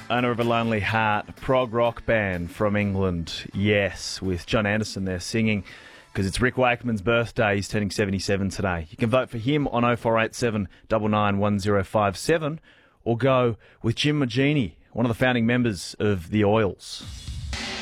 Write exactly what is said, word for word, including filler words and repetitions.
Owner of a Lonely Heart, prog rock band from England, yes, with John Anderson there singing, because it's Rick Wakeman's birthday. He's turning seventy-seven today. You can vote for him on oh four eight seven, nine nine one oh five seven, or go with Jim Magini, one of the founding members of The Oils.